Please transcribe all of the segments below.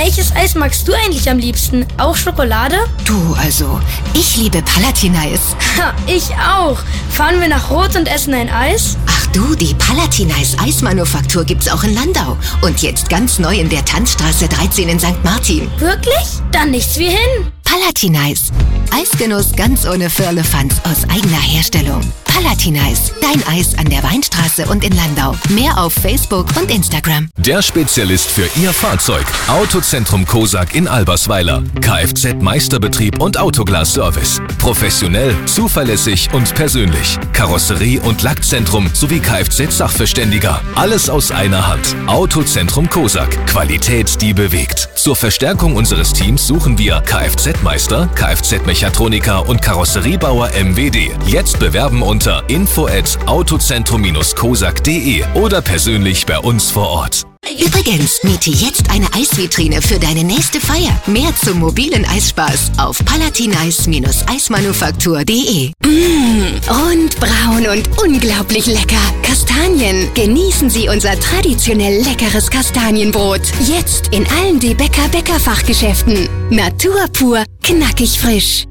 welches Eis magst du eigentlich am liebsten? Auch Schokolade? Du, also, ich liebe Palatin-Eis. Ha, ich auch. Fahren wir nach Rot und essen ein Eis? Ach du, die Palatin-Eis Eismanufaktur gibt's auch in Landau. Und jetzt ganz neu in der Tanzstraße 13 in St. Martin. Wirklich? Dann nichts wie hin. Palatin-Eis. Eisgenuss ganz ohne Firlefanz aus eigener Herstellung. Palatin-Eis. Dein Eis an der Weinstraße und in Landau. Mehr auf Facebook und Instagram. Der Spezialist für Ihr Fahrzeug. Autozentrum Kosak in Albersweiler. Kfz-Meisterbetrieb und Autoglas-Service. Professionell, zuverlässig und persönlich. Karosserie- und Lackzentrum sowie Kfz-Sachverständiger. Alles aus einer Hand. Autozentrum Kosak. Qualität, die bewegt. Zur Verstärkung unseres Teams suchen wir Kfz-Meister, Kfz-Mechatroniker und Karosseriebauer MWD. Jetzt bewerben unter info@autozentrum-kosak.de oder persönlich bei uns vor Ort. Übrigens, miete jetzt eine Eisvitrine für deine nächste Feier. Mehr zum mobilen Eisspaß auf palatineis-eismanufaktur.de. Rund, braun und unglaublich lecker. Kastanien. Genießen Sie unser traditionell leckeres Kastanienbrot. Jetzt in allen DeBäcker Bäckerfachgeschäften. Natur pur, knackig frisch.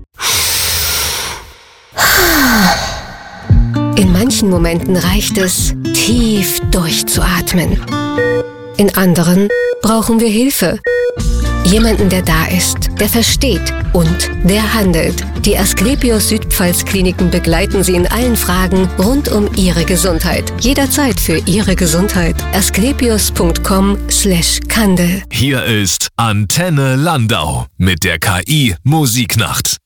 In manchen Momenten reicht es, tief durchzuatmen. In anderen brauchen wir Hilfe. Jemanden, der da ist, der versteht und der handelt. Die Asklepios Südpfalz Kliniken begleiten Sie in allen Fragen rund um Ihre Gesundheit. Jederzeit für Ihre Gesundheit. asklepios.com/Kandel. Hier ist Antenne Landau mit der KI Musiknacht.